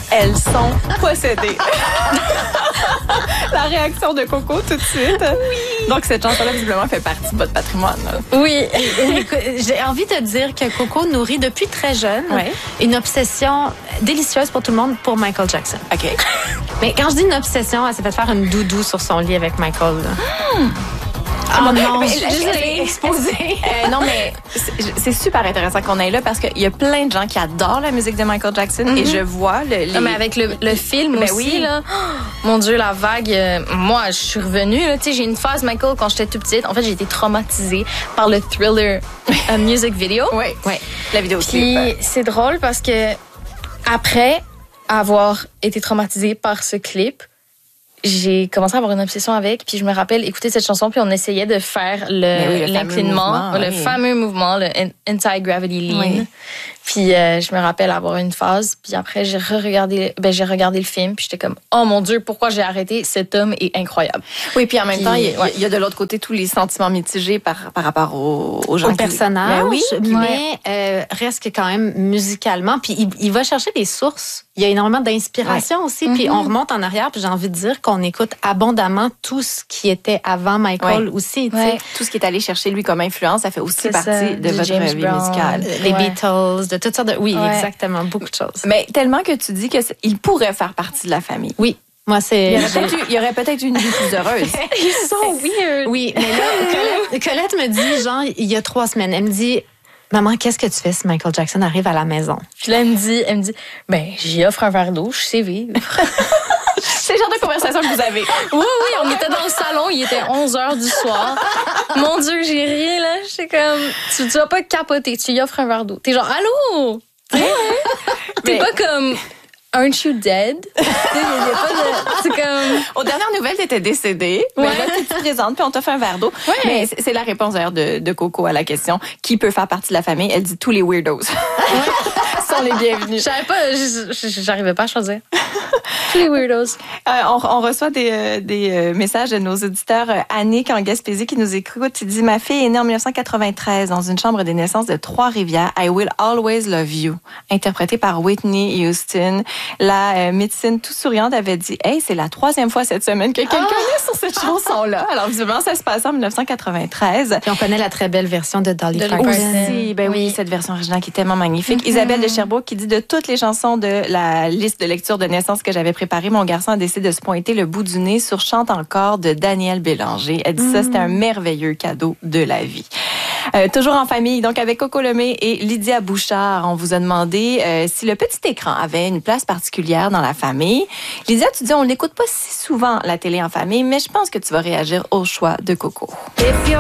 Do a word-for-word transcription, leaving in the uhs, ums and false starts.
elles sont possédées. La réaction de Coco tout de suite. Oui. Donc, cette chanson-là, visiblement, fait partie de votre patrimoine. Là. Oui. J'ai envie de dire que Coco nourrit depuis très jeune ouais. une obsession délicieuse pour tout le monde pour Michael Jackson. OK. Mais quand je dis une obsession, elle s'est fait faire une doudou sur son lit avec Michael. Là. Hmm. Oh non, non, mais, je l'ai exposé. Euh, non, mais c'est super intéressant qu'on aille là parce qu'il y a plein de gens qui adorent la musique de Michael Jackson mm-hmm. et je vois le. Les... Non, mais avec le, le film ben aussi, oui. là. Oh, mon Dieu, la vague. Euh, moi, je suis revenue. Tu sais, j'ai une phase Michael quand j'étais toute petite. En fait, j'ai été traumatisée par le Thriller uh, music video. Oui, oui. La vidéo clip. Puis c'est drôle parce que après avoir été traumatisée par ce clip, j'ai commencé à avoir une obsession avec, puis je me rappelle écouter cette chanson, puis on essayait de faire le, oui, l'inclinement, le oui. fameux mouvement, le anti-gravity lean. Oui. Puis euh, je me rappelle avoir une phase, puis après j'ai re-regardé, ben j'ai regardé le film, puis j'étais comme oh mon Dieu, pourquoi j'ai arrêté? Cet homme est incroyable. Oui, puis en même puis, temps, il y, ouais. y a de l'autre côté tous les sentiments mitigés par par rapport aux, aux gens, au personnage. Ben oui, mais euh, reste que quand même musicalement, puis il, il va chercher des sources. Il y a énormément d'inspiration ouais. aussi, mm-hmm. puis on remonte en arrière, puis j'ai envie de dire qu'on écoute abondamment tout ce qui était avant Michael ouais. aussi. Ouais. Tout ce qui est allé chercher lui comme influence, ça fait aussi c'est partie ça, de votre James vie Brown, musicale. Les ouais. Beatles, de toutes sortes de... Oui, ouais. exactement, beaucoup de choses. Mais tellement que tu dis qu'il pourrait faire partie de la famille. Oui. Moi, c'est... Il y aurait peut-être eu, il y aurait peut-être une vie plus heureuse. Ils sont weird. Oui, mais là, Colette, Colette me dit, genre, il y a trois semaines, elle me dit... Maman, qu'est-ce que tu fais si Michael Jackson arrive à la maison? Puis là, elle me dit, elle me dit, ben, j'y offre un verre d'eau, je sais vivre. C'est le genre de conversation que vous avez. Oui, oui, on était dans le salon, il était onze heures du soir. Mon Dieu, j'ai ri, là. J'étais comme, tu, tu vas pas capoter, tu y offres un verre d'eau. T'es genre, allô? T'es mais... pas comme... Aren't you dead? C'est comme... Aux dernières nouvelles, t'étais décédée. Ouais. Mais là, tu te présentes, puis on t'a fait un verre d'eau. Ouais. Mais c'est, c'est la réponse d'ailleurs de, de Coco à la question qui peut faire partie de la famille. Elle dit tous les weirdos. Ouais. sont les bienvenus. Je savais pas, j'arrivais pas à choisir. Tous les weirdos. Euh, on, on reçoit des, euh, des euh, messages de nos auditeurs. Euh, Annick en Gaspésie qui nous écoute. Il dit, ma fille est née en dix-neuf cent quatre-vingt-treize dans une chambre des naissances de Trois-Rivières. I Will Always Love You, interprétée par Whitney Houston. La euh, médecine tout souriante avait dit, hey, c'est la troisième fois cette semaine que quelqu'un oh! est sur cette chanson-là. Alors, visiblement, ça se passe en dix-neuf cent quatre-vingt-treize. Puis on connaît la très belle version de Dolly Parton. Aussi, ben oui. oui, cette version originale qui est tellement magnifique. Mm-hmm. Isabelle de Sherbrooke qui dit, de toutes les chansons de la liste de lecture de naissance que j'avais préparée, mon garçon a décidé de se pointer le bout du nez sur Chante encore de Daniel Bélanger. Elle dit mm. ça, c'était un merveilleux cadeau de la vie. Euh, toujours en famille, donc avec Coco Lemay et Lydia Bouchard, on vous a demandé euh, si le petit écran avait une place particulière dans la famille. Lydia, tu dis, on n'écoute pas si souvent la télé en famille, mais je pense que tu vas réagir au choix de Coco.